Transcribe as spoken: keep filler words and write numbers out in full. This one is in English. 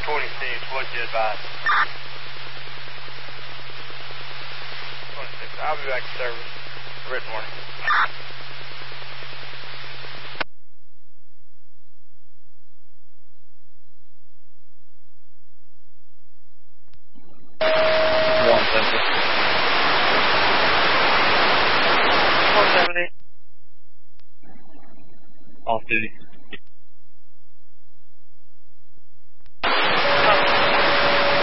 twenty-six, what'd you advise? twenty-six, I'll be back to service. Written warning. one seventy. one seventy. Off duty.